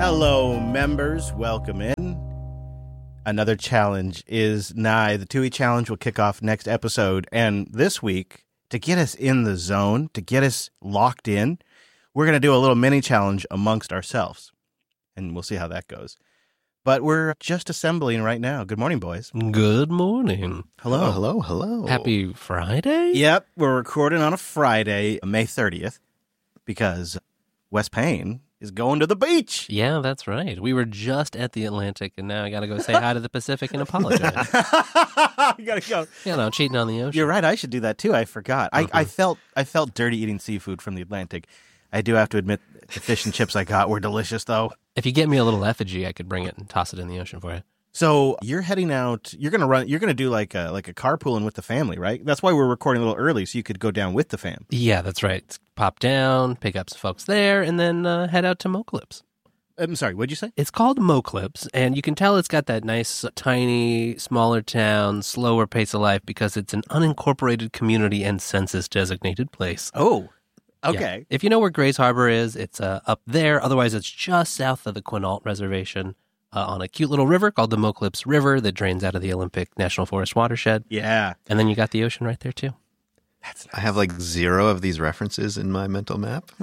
Hello, members. Welcome in. Another challenge is nigh. The TUI challenge will kick off next episode. And this week, to get us in the zone, to get us locked in, we're going to do a little mini challenge amongst ourselves. And we'll see how that goes. But we're just assembling right now. Good morning, boys. Good morning. Hello. Oh, hello, hello. Happy Friday? Yep, we're recording on a Friday, May 30th, because Wes Payne is going to the beach. Yeah, that's right. We were just at the Atlantic, and now I got to go say hi to the Pacific and apologize. You gotta go. You know, cheating on the ocean. You're right. I should do that too. I forgot. I felt dirty eating seafood from the Atlantic. I do have to admit, the fish and chips I got were delicious, though. If you get me a little effigy, I could bring it and toss it in the ocean for you. So you're heading out. You're gonna do like a carpooling with the family, right? That's why we're recording a little early, so you could go down with the fam. Yeah, that's right. Pop down, pick up some folks there, and then head out to Moclips. I'm sorry. What'd you say? It's called Moclips, and you can tell it's got that nice, tiny, smaller town, slower pace of life because it's an unincorporated community and census-designated place. Oh, okay. Yeah. If you know where Grays Harbor is, it's up there. Otherwise, it's just south of the Quinault Reservation on a cute little river called the Moclips River that drains out of the Olympic National Forest watershed. Yeah. And then you got the ocean right there, too. That's nice. I have like 0 of these references in my mental map.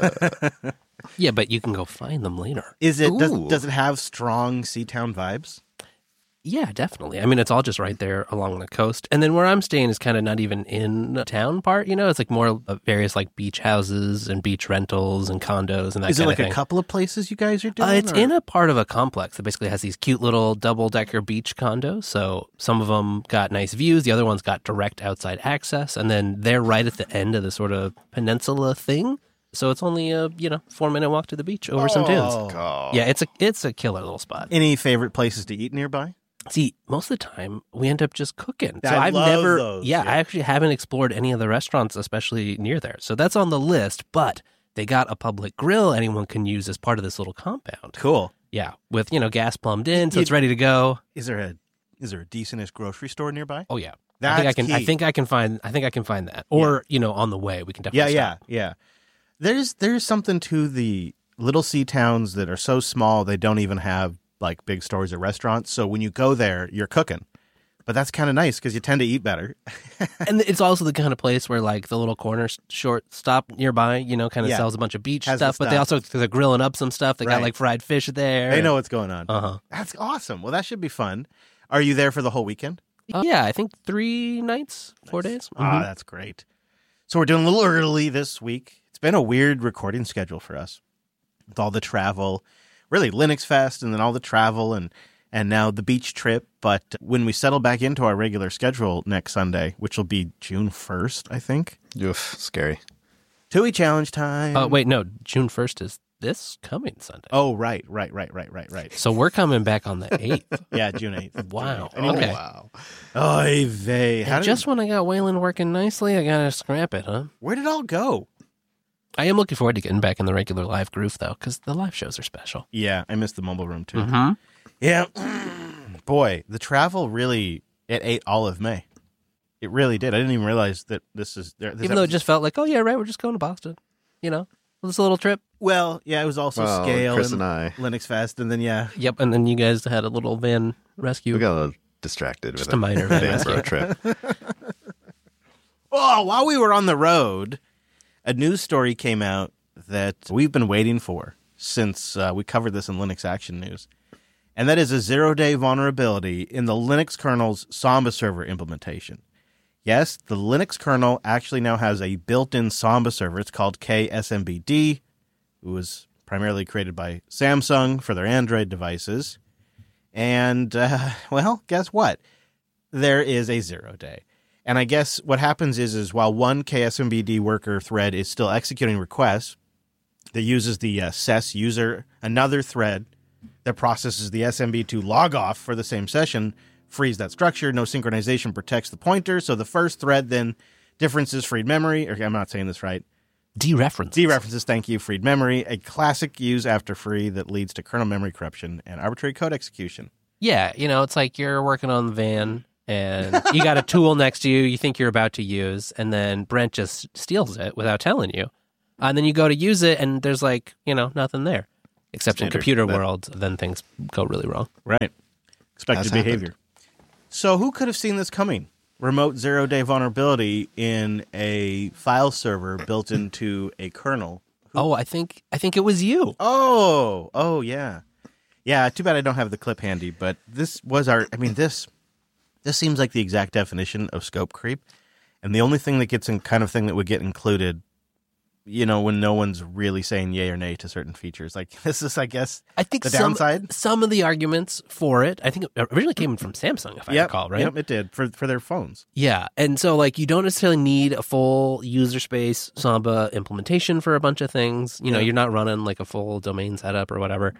Yeah, but you can go find them later. Is it? Ooh. Does it have strong Seatown vibes? Yeah, definitely. I mean, it's all just right there along the coast. And then where I'm staying is kind of not even in the town part, you know? It's like more of various like beach houses and beach rentals and condos and that Is it kind like of thing. a couple of places you guys are doing? It's or? in a part of a complex that basically has these cute little double-decker beach condos. So some of them got nice views. The other ones got direct outside access. And then they're right at the end of the sort of peninsula thing. So it's only a 4-minute walk to the beach over some dunes. Oh. Yeah, it's a killer little spot. Any favorite places to eat nearby? See, most of the time we end up just cooking. So I I've love never, those, I actually haven't explored any of the restaurants, especially near there. So that's on the list. But they got a public grill anyone can use as part of this little compound. Cool. Yeah, with gas plumbed in, so it's ready to go. Is there a decentish grocery store nearby? Oh yeah, That's I think I can find that. Or on the way we can definitely. Yeah. There's something to the little sea towns that are so small they don't even have like big stores or restaurants. So when you go there, you're cooking. But that's kind of nice because you tend to eat better. And it's also the kind of place where like the little corner short stop nearby, kind of Yeah. sells a bunch of beach Has the stuff. But they stuff. also they're grilling up some stuff. They Right. got like fried fish there. They know what's going on. Uh-huh. That's awesome. Well, that should be fun. Are you there for the whole weekend? Yeah, I think 3 nights, 4 days. Ah, that's great. So we're doing a little early this week. It's been a weird recording schedule for us with all the travel, really Linux Fest, and then all the travel and now the beach trip. But when we settle back into our regular schedule next Sunday, which will be June 1st, I think. Oof, scary. TUI challenge time. Wait, no, June 1st is this coming Sunday. Oh, right. So we're coming back on the 8th. Yeah, June 8th. Wow. Anyway. Okay. Wow. Oy vey. And just when I got Wayland working nicely, I got to scrap it, huh? Where did it all go? I am looking forward to getting back in the regular live groove, though, because the live shows are special. Yeah, I missed the mobile room, too. Mm-hmm. Yeah. Boy, the travel really, it ate all of May. It really did. I didn't even realize that this is there. Even though it just felt like, oh, yeah, right, we're just going to Boston. This little trip. Well, yeah, it was also Well, Scale Chris and and I, Linux Fest, and then, yeah. Yep, and then you guys had a little van rescue. we got a little distracted Just with a minor van van rescue. road trip. Oh, while we were on the road, a news story came out that we've been waiting for since we covered this in Linux Action News. And that is a 0-day vulnerability in the Linux kernel's Samba server implementation. Yes, the Linux kernel actually now has a built-in Samba server. It's called KSMBD. It was primarily created by Samsung for their Android devices. And, well, guess what? There is a 0-day. And I guess what happens is while one KSMBD worker thread is still executing requests that uses the SES user, another thread that processes the SMB to log off for the same session, frees that structure. No synchronization protects the pointer. So the first thread then differences freed memory. Or I'm not saying this right. Dereferences, thank you, freed memory. A classic use after free that leads to kernel memory corruption and arbitrary code execution. Yeah, it's like you're working on the van and you got a tool next to you think you're about to use, and then Brent just steals it without telling you. And then you go to use it and there's like, nothing there. Except in Standard, computer but- world, then things go really wrong. Right. Expected Has behavior. So who could have seen this coming? Remote zero-day vulnerability in a file server built into a kernel. Oh, I think it was you. Oh, yeah. Yeah, too bad I don't have the clip handy, but this was this seems like the exact definition of scope creep. And the only thing that gets in kind of thing that would get included, when no one's really saying yay or nay to certain features. Like this is, I guess, I think the downside. some of the arguments for it, I think it originally came from Samsung, if I recall, right? Yep, it did for their phones. Yeah. And so you don't necessarily need a full user space Samba implementation for a bunch of things. You're not running like a full domain setup or whatever.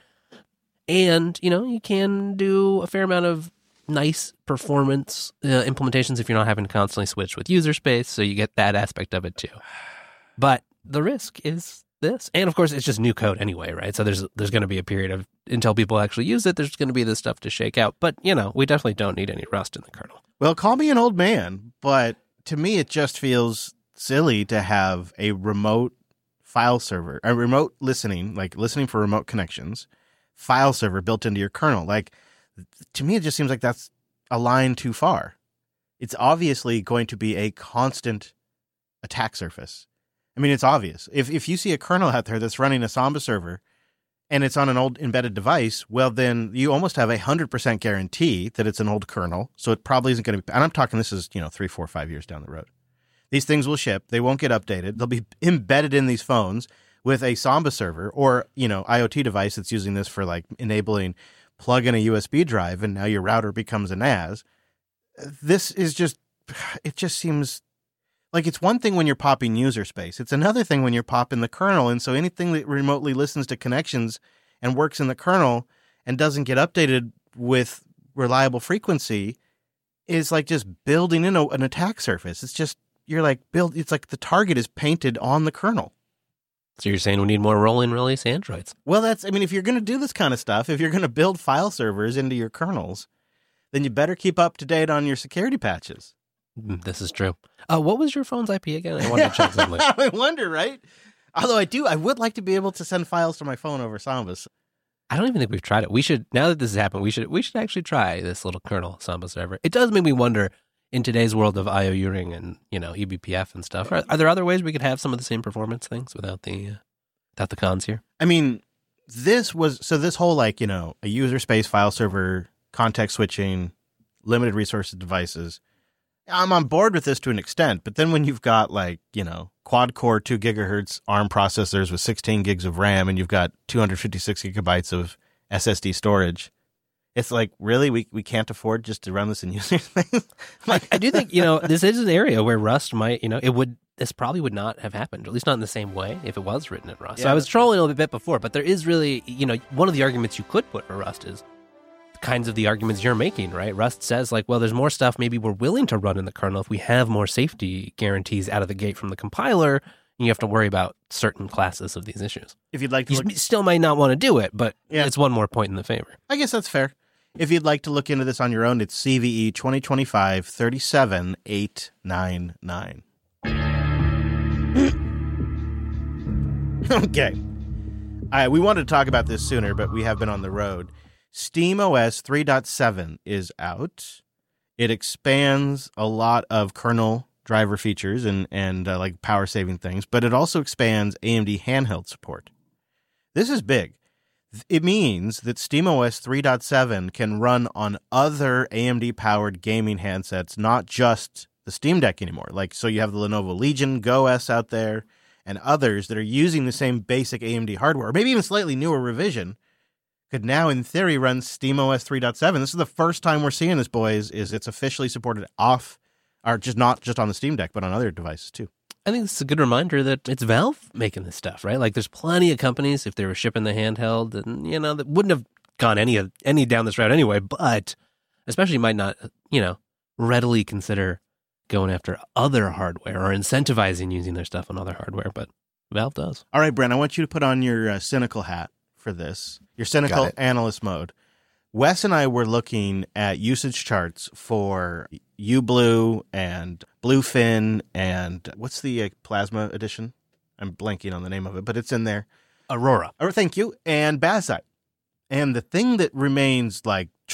And, you can do a fair amount of nice performance implementations if you're not having to constantly switch with user space. So you get that aspect of it too. But the risk is this. And of course, it's just new code anyway, right? So there's going to be a period of until people actually use it, there's going to be this stuff to shake out. But, we definitely don't need any Rust in the kernel. Well, call me an old man, but to me, it just feels silly to have a remote file server, a remote listening, like listening for remote connections, file server built into your kernel. Like, to me, it just seems like that's a line too far. It's obviously going to be a constant attack surface. I mean, it's obvious. If you see a kernel out there that's running a Samba server and it's on an old embedded device, well, then you almost have 100% guarantee that it's an old kernel. So it probably isn't going to be, and I'm talking this is, 3, 4, 5 years down the road. These things will ship. They won't get updated. They'll be embedded in these phones with a Samba server or, IoT device that's using this for like enabling plug in a USB drive and now your router becomes a NAS. This is just, it just seems like it's one thing when you're popping user space. It's another thing when you're popping the kernel. And so anything that remotely listens to connections and works in the kernel and doesn't get updated with reliable frequency is like just building in an attack surface. It's just, it's like the target is painted on the kernel. So you're saying we need more rolling release Androids? Well, if you're going to do this kind of stuff, if you're going to build file servers into your kernels, then you better keep up to date on your security patches. This is true. What was your phone's IP again? I wanted to check something. I wonder, right? Although I would like to be able to send files to my phone over Samba. I don't even think we've tried it. We should, now that this has happened, we should actually try this little kernel Samba server. It does make me wonder, in today's world of IOU-ring and, eBPF and stuff, are there other ways we could have some of the same performance things without the cons here? I mean, this whole a user space file server, context switching, limited resources devices, I'm on board with this to an extent, but then when you've got quad core 2 gigahertz ARM processors with 16 gigs of RAM and you've got 256 gigabytes of SSD storage, it's like, really, we can't afford just to run this in user space? I do think, this is an area where Rust might, this probably would not have happened, or at least not in the same way if it was written in Rust. Yeah. So I was trolling a little bit before, but there is really, one of the arguments you could put for Rust is kinds of the arguments you're making, right? Rust says there's more stuff maybe we're willing to run in the kernel if we have more safety guarantees out of the gate from the compiler, and you have to worry about certain classes of these issues. If you'd like to You still might not want to do it, but Yeah. it's one more point in the favor. I guess that's fair. If you'd like to look into this on your own, it's CVE 2025 37899. Okay. We wanted to talk about this sooner, but we have been on the road. SteamOS 3.7 is out. It expands a lot of kernel driver features and power saving things, but it also expands AMD handheld support. This is big. It means that SteamOS 3.7 can run on other AMD-powered gaming handsets, not just the Steam Deck anymore. So you have the Lenovo Legion Go S out there and others that are using the same basic AMD hardware, or maybe even slightly newer revision, could now, in theory, run SteamOS 3.7. This is the first time we're seeing this, boys, is it's officially supported off, or just not just on the Steam Deck, but on other devices, too. I think this is a good reminder that it's Valve making this stuff, right? There's plenty of companies, if they were shipping the handheld, and that wouldn't have gone any down this route anyway, but especially might not, readily consider going after other hardware or incentivizing using their stuff on other hardware, but Valve does. All right, Brent, I want you to put on your cynical hat for this, your cynical analyst mode. Wes and I were looking at usage charts for uBlue and Bluefin and what's the Plasma edition? I'm blanking on the name of it, but it's in there. Aurora. Or thank you, and Bassite. And the thing that remains like